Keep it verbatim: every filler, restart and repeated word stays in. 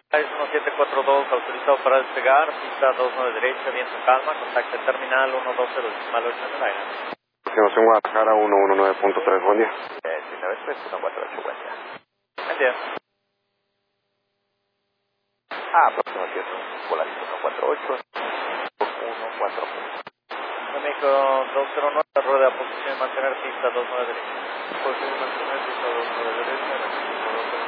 Es uno siete cuatro dos, autorizado para despegar, pista dos nueve derecha, viento calma, contacto en terminal uno dos cero decimal ocho en el aire. Aproximación Guadalajara uno uno nueve punto tres, buen día. Eh, sí, nueve tres uno cuatro ocho, buen día. Buen día. Ah, aproximación Volaris uno cuatro ocho, uno cuatro ocho. México dos cero nueve, rueda, posición mantener pista dos nueve derecha. Posición mantener pista dos nueve derecha,